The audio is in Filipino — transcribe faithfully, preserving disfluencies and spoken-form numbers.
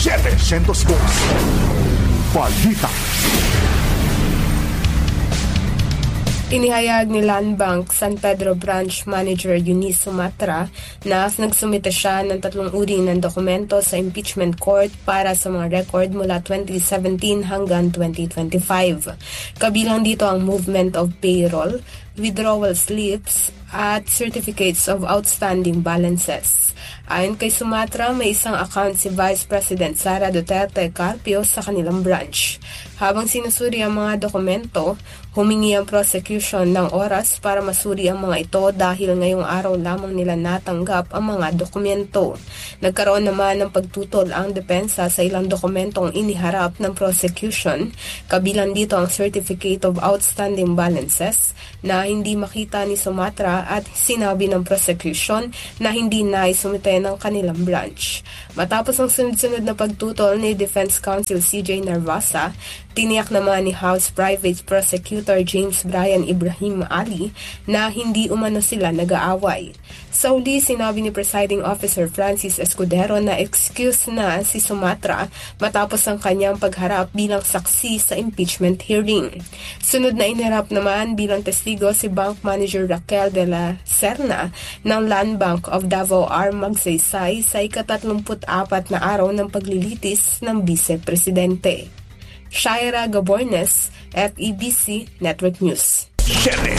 setecientos dos. Balita. Inihayag ni Land Bank San Pedro Branch Manager Eunice Sumatra na nagsumite siya ng tatlong uri ng dokumento sa impeachment court para sa mga record mula twenty seventeen hanggang twenty twenty-five. Kabilang dito ang movement of payroll, withdrawal slips, at certificates of outstanding balances. Ayon kay Sumatra, may isang account si Vice President Sara Duterte Carpio sa kanilang branch. Habang sinusuri ang mga dokumento, humingi ang prosecution ng oras para masuri ang mga ito dahil ngayong araw lamang nila natanggap ang mga dokumento. Nagkaroon naman ng pagtutol ang depensa sa ilang dokumentong iniharap ng prosecution, kabilang dito ang Certificate of Outstanding Balances na hindi makita ni Sumatra at sinabi ng prosecution na hindi naisumite ng kanilang branch. Matapos ang sunod-sunod na pagtutol ni Defense Counsel C J Narvasa, tiniyak naman ni House Private Prosecutor James Brian Ibrahim Ali na hindi umano sila nag-aaway. Sa uli, sinabi ni Presiding Officer Francis Escudero na excuse na si Sumatra matapos ang kanyang pagharap bilang saksi sa impeachment hearing. Sunod na inharap naman bilang testigo si Bank Manager Raquel de la Serna ng Land Bank of Davao R. Magsaysay sa ikatatlumput-apat na araw ng paglilitis ng Vice Presidente. Shaira Gabornes, F E B C Network News.